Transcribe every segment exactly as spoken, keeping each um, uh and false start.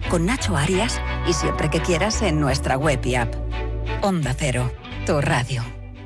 con Nacho Arias y siempre que quieras en nuestra web y app. Onda Cero, tu radio.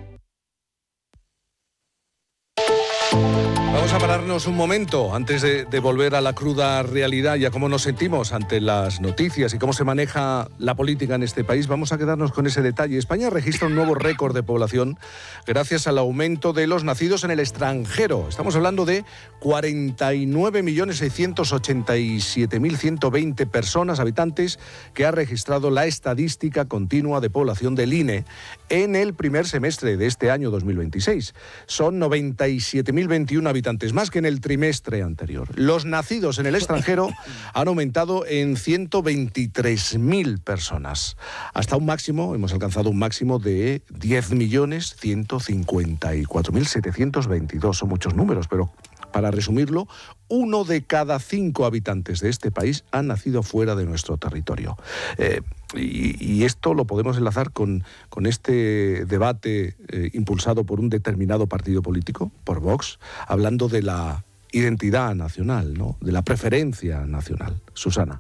Vamos a pararnos un momento antes de, de volver a la cruda realidad y a cómo nos sentimos ante las noticias y cómo se maneja la política en este país. Vamos a quedarnos con ese detalle. España registra un nuevo récord de población gracias al aumento de los nacidos en el extranjero. Estamos hablando de cuarenta y nueve millones seiscientos ochenta y siete mil ciento veinte personas, habitantes, que ha registrado la estadística continua de población del I N E en el primer semestre de este año dos mil veintiséis. Son noventa y siete mil veintiuno habitantes más que en el trimestre anterior. Los nacidos en el extranjero han aumentado en ciento veintitrés mil personas. Hasta un máximo, hemos alcanzado un máximo de diez millones ciento cincuenta y cuatro mil setecientos veintidós. Son muchos números, pero para resumirlo, uno de cada cinco habitantes de este país han nacido fuera de nuestro territorio. Eh, y, y esto lo podemos enlazar con, con este debate eh, impulsado por un determinado partido político, por Vox, hablando de la identidad nacional, ¿no?, de la preferencia nacional. Susana.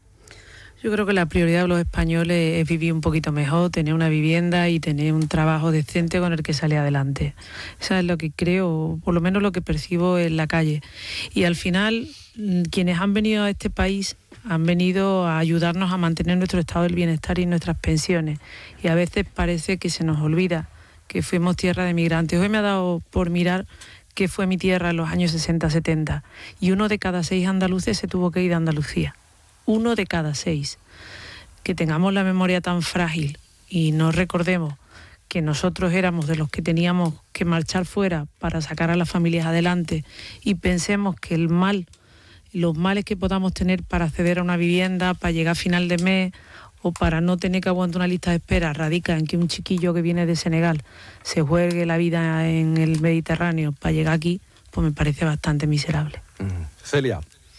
Yo creo que la prioridad de los españoles es vivir un poquito mejor, tener una vivienda y tener un trabajo decente con el que sale adelante. Eso es lo que creo, por lo menos lo que percibo en la calle. Y al final, quienes han venido a este país han venido a ayudarnos a mantener nuestro estado del bienestar y nuestras pensiones. Y a veces parece que se nos olvida que fuimos tierra de migrantes. Hoy me ha dado por mirar qué fue mi tierra en los años sesenta setenta. Y uno de cada seis andaluces se tuvo que ir de Andalucía. Uno de cada seis. Que tengamos la memoria tan frágil y no recordemos que nosotros éramos de los que teníamos que marchar fuera para sacar a las familias adelante y pensemos que el mal, los males que podamos tener para acceder a una vivienda, para llegar a final de mes o para no tener que aguantar una lista de espera, radica en que un chiquillo que viene de Senegal se juegue la vida en el Mediterráneo para llegar aquí, pues me parece bastante miserable. Mm. Celia.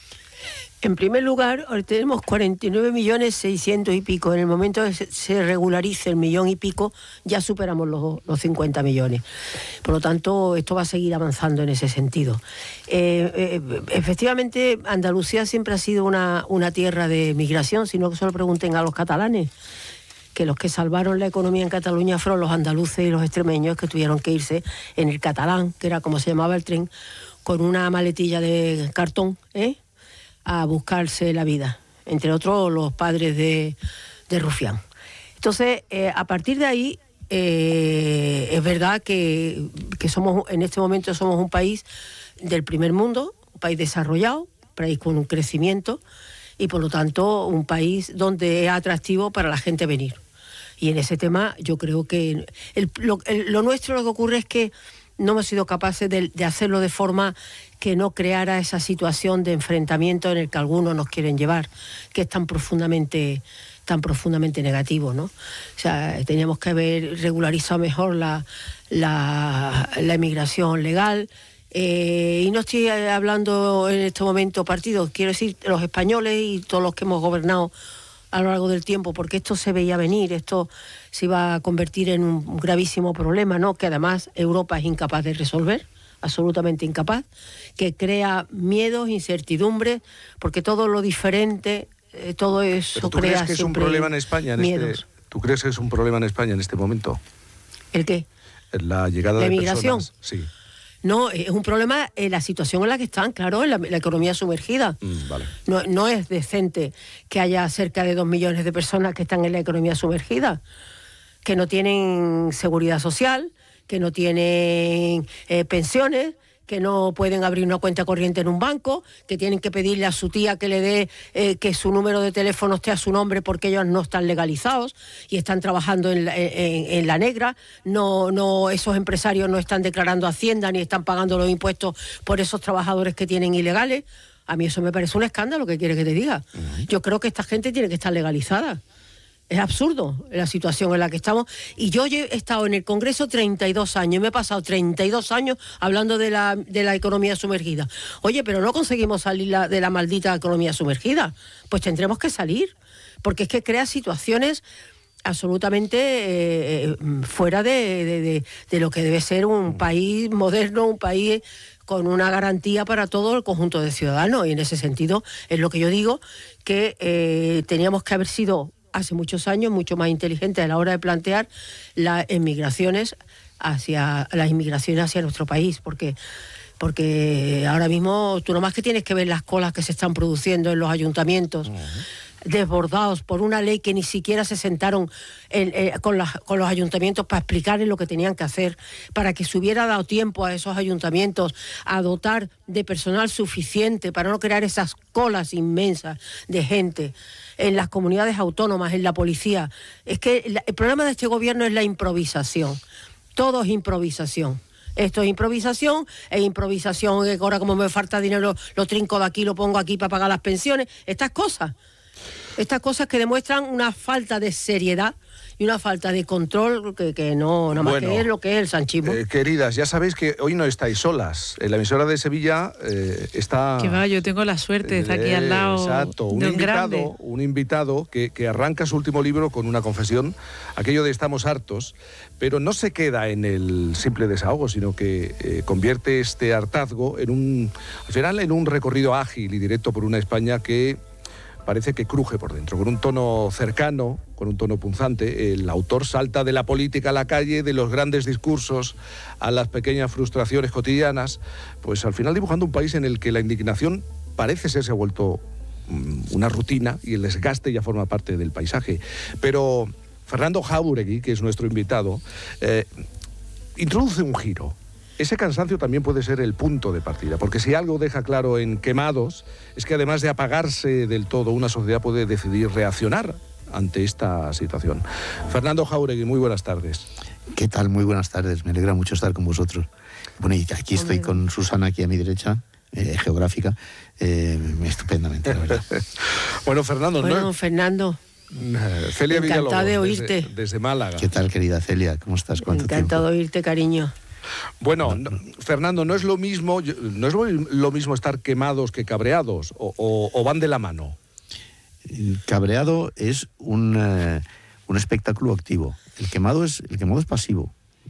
En primer lugar, ahora tenemos cuarenta y nueve millones seiscientos y pico. En el momento que se, se regularice el millón y pico, ya superamos los, los cincuenta millones. Por lo tanto, esto va a seguir avanzando en ese sentido. Eh, eh, efectivamente, Andalucía siempre ha sido una, una tierra de migración, sino que solo pregunten a los catalanes, que los que salvaron la economía en Cataluña fueron los andaluces y los extremeños, que tuvieron que irse en el catalán, que era como se llamaba el tren, con una maletilla de cartón, ¿eh?, a buscarse la vida, entre otros los padres de, de Rufián. Entonces, eh, a partir de ahí, eh, es verdad que, que somos, en este momento somos un país del primer mundo, un país desarrollado, un país con un crecimiento y por lo tanto un país donde es atractivo para la gente venir. Y en ese tema yo creo que el, lo, el, lo nuestro, lo que ocurre es que no hemos sido capaces de, de hacerlo de forma que no creara esa situación de enfrentamiento en el que algunos nos quieren llevar, que es tan profundamente, tan profundamente negativo, ¿no? O sea, teníamos que haber regularizado mejor la, la, la emigración legal. Eh, y no estoy hablando en este momento partidos, quiero decir los españoles y todos los que hemos gobernado a lo largo del tiempo, porque esto se veía venir, esto se iba a convertir en un gravísimo problema, ¿no?, que además Europa es incapaz de resolver, absolutamente incapaz, que crea miedos, incertidumbres, porque todo lo diferente, eh, todo eso ¿Pero tú crea crees que es un problema en España en miedos. este, ¿Tú crees que es un problema en España en este momento? ¿El qué? La llegada ¿La de migración? personas. Sí. No, es un problema en la situación en la que están, claro, en la, la economía sumergida. Mm, vale. No, no es decente que haya cerca de dos millones de personas que están en la economía sumergida, que no tienen seguridad social, que no tienen eh, pensiones, que no pueden abrir una cuenta corriente en un banco, que tienen que pedirle a su tía que le dé eh, que su número de teléfono esté a su nombre porque ellos no están legalizados y están trabajando en la, en, en la negra. No, no, esos empresarios no están declarando Hacienda ni están pagando los impuestos por esos trabajadores que tienen ilegales. A mí eso me parece un escándalo, ¿qué quiere que te diga? Uh-huh. Yo creo que esta gente tiene que estar legalizada. Es absurdo la situación en la que estamos. Y yo he estado en el Congreso treinta y dos años, me he pasado treinta y dos años hablando de la, de la economía sumergida. Oye, pero no conseguimos salir la, de la maldita economía sumergida. Pues tendremos que salir, porque es que crea situaciones absolutamente eh, fuera de, de, de, de lo que debe ser un país moderno, un país con una garantía para todo el conjunto de ciudadanos. Y en ese sentido es lo que yo digo, que eh, teníamos que haber sido hace muchos años mucho más inteligentes a la hora de plantear las emigraciones hacia las inmigraciones hacia nuestro país, porque porque ahora mismo tú nomás que tienes que ver las colas que se están produciendo en los ayuntamientos, uh-huh. desbordados por una ley que ni siquiera se sentaron en, eh, con, las, con los ayuntamientos para explicarles lo que tenían que hacer, para que se hubiera dado tiempo a esos ayuntamientos a dotar de personal suficiente para no crear esas colas inmensas de gente en las comunidades autónomas, en la policía. Es que la, el problema de este gobierno es la improvisación. Todo es improvisación. Esto es improvisación, es improvisación, que ahora como me falta dinero lo trinco de aquí, lo pongo aquí para pagar las pensiones. Estas cosas, estas cosas que demuestran una falta de seriedad y una falta de control que, que no, nada más bueno, que es lo que es el sanchismo. Eh, queridas, ya sabéis que hoy no estáis solas. En la emisora de Sevilla eh, está... Que va, yo tengo la suerte de estar aquí al lado. Exacto, un, de un invitado, grande. un invitado que, que arranca su último libro con una confesión, aquello de estamos hartos, pero no se queda en el simple desahogo, sino que eh, convierte este hartazgo en un, al final en un recorrido ágil y directo por una España que parece que cruje por dentro, con un tono cercano, con un tono punzante. El autor salta de la política a la calle, de los grandes discursos a las pequeñas frustraciones cotidianas, pues al final dibujando un país en el que la indignación parece ser se ha vuelto una rutina y el desgaste ya forma parte del paisaje. Pero Fernando Jáuregui, que es nuestro invitado, eh, introduce un giro. Ese cansancio también puede ser el punto de partida, porque si algo deja claro en Quemados es que además de apagarse del todo, una sociedad puede decidir reaccionar ante esta situación. Fernando Jáuregui, muy buenas tardes. ¿Qué tal? Muy buenas tardes, me alegra mucho estar con vosotros. Bueno, y aquí estoy con Susana, aquí a mi derecha, eh, geográfica, eh, estupendamente, la verdad. Bueno, Fernando... Bueno, ¿no? Fernando... Celia Villalobos, encantada de oírte. Desde, desde Málaga. ¿Qué tal, querida Celia? ¿Cómo estás? ¿Cuánto Encantado tiempo? de oírte, cariño. Bueno, no, Fernando, no es lo mismo, no es lo mismo estar quemados que cabreados, o, o, o van de la mano. El cabreado es un, uh, un espectáculo activo. El quemado es el quemado es pasivo.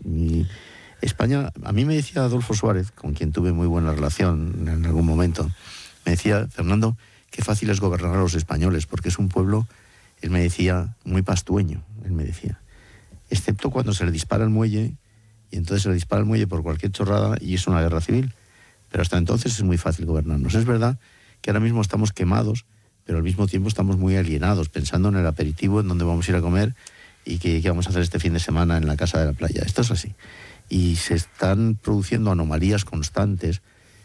Y España, a mí me decía Adolfo Suárez, con quien tuve muy buena relación en algún momento, me decía, Fernando, qué fácil es gobernar a los españoles, porque es un pueblo, él me decía, muy pastueño, él me decía, excepto cuando se le dispara el muelle, y entonces se le dispara el muelle por cualquier chorrada y es una guerra civil. Pero hasta entonces es muy fácil gobernarnos. Es verdad que ahora mismo estamos quemados, pero al mismo tiempo estamos muy alienados, pensando en el aperitivo, en dónde vamos a ir a comer y qué, qué vamos a hacer este fin de semana en la casa de la playa. Esto es así. Y se están produciendo anomalías constantes,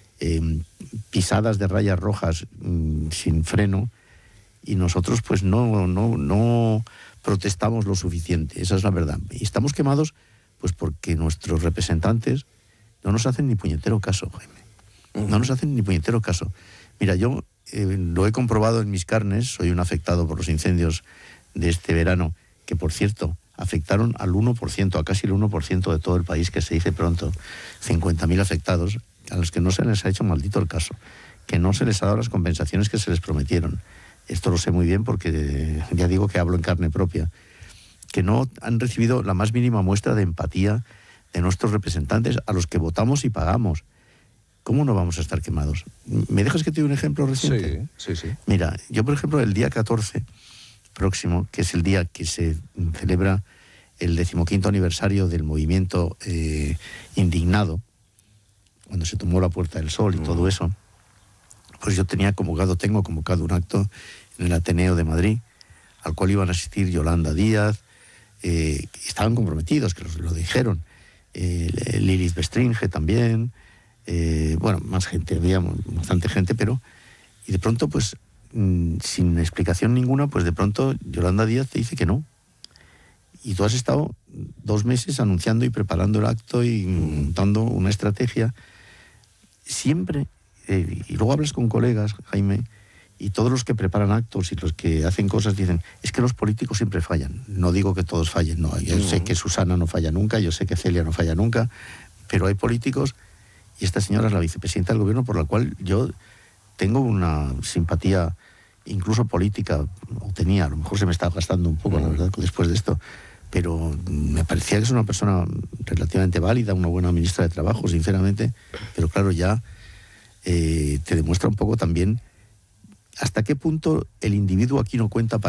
eh, pisadas de rayas rojas mmm, sin freno, y nosotros pues no, no, no protestamos lo suficiente. Esa es la verdad. Y estamos quemados pues porque nuestros representantes no nos hacen ni puñetero caso, Jaime. No nos hacen ni puñetero caso. Mira, yo eh, lo he comprobado en mis carnes, soy un afectado por los incendios de este verano, que por cierto, afectaron al uno por ciento, a casi el uno por ciento de todo el país, que se dice pronto, cincuenta mil afectados, a los que no se les ha hecho maldito el caso, que no se les ha dado las compensaciones que se les prometieron. Esto lo sé muy bien porque ya digo que hablo en carne propia, que no han recibido la más mínima muestra de empatía de nuestros representantes a los que votamos y pagamos. ¿Cómo no vamos a estar quemados? ¿Me dejas que te dé un ejemplo reciente? Sí, sí, sí. Mira, yo por ejemplo el día catorce próximo, que es el día que se celebra el decimoquinto aniversario del movimiento eh, indignado, cuando se tomó la Puerta del Sol y mm. todo eso, pues yo tenía convocado, tengo convocado un acto en el Ateneo de Madrid, al cual iban a asistir Yolanda Díaz, eh, estaban comprometidos, que lo dijeron, eh, Lilith Bestringe también, eh, bueno, más gente, había bastante gente, pero, y de pronto, pues, mmm, sin explicación ninguna, pues de pronto Yolanda Díaz te dice que no. Y tú has estado dos meses anunciando y preparando el acto y montando una estrategia, siempre, eh, y luego hablas con colegas, Jaime, y todos los que preparan actos y los que hacen cosas dicen, es que los políticos siempre fallan. No digo que todos fallen, no. Yo sé que Susana no falla nunca, yo sé que Celia no falla nunca, pero hay políticos, y esta señora es la vicepresidenta del gobierno, por la cual yo tengo una simpatía incluso política, o tenía, a lo mejor se me está gastando un poco, la verdad, después de esto, pero me parecía que es una persona relativamente válida, una buena ministra de Trabajo, sinceramente, pero claro, ya eh, te demuestra un poco también hasta qué punto el individuo aquí no cuenta para